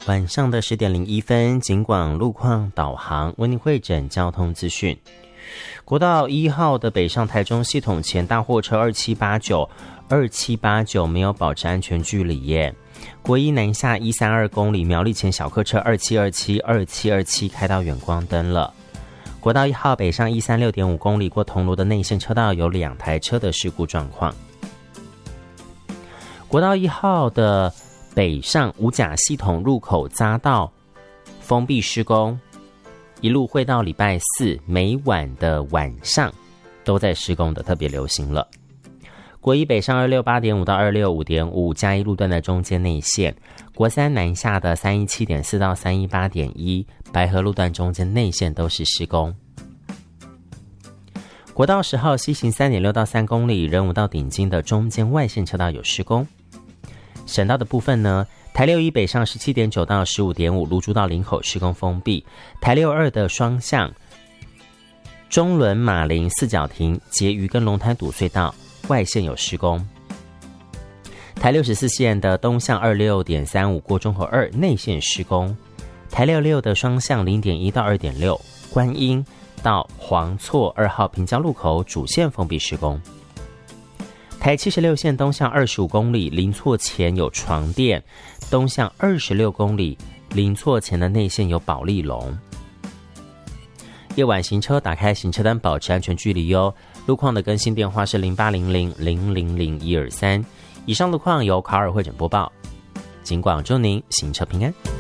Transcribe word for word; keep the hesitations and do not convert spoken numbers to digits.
晚上的十点零一分，警广路况导航为您汇整交通资讯。国道一号的北上台中系统前大货车二七八九二七八九没有保持安全距离耶。国一南下一三二公里，苗栗前小客车二七二七二七二七开到远光灯了。国道一号北上一三六点五公里，过铜锣的内线车道有两台车的事故状况。国道一号的北上五甲系统入口匝道封闭施工，一路会到礼拜四每晚的晚上都在施工的，特别流行了。国一北上二六八点五到二六五点五嘉义路段的中间内线，国三南下的三一七点四到三一八点一白河路段中间内线都是施工。国道十号西行三点六到三公里，仁武到顶金的中间外线车道有施工。省道的部分呢，台六一北上十七点九到十五点五，芦竹到林口施工封闭。台六二的双向中仑马林四角亭结余跟龙潭堵隧道外线有施工。台六十四线的东向二六点三五过中和二内线施工。台六六的双向零点一到二点六观音到黄错二号平交路口主线封闭施工。台七十六线东向二十五公里，临错前有床垫，东向二十六公里，临错前的内线有保利龙。夜晚行车打开行车灯，保持安全距离哟。路况的更新电话是零八零零零零零一二三。以上路况由卡尔会诊播报，警广祝您行车平安。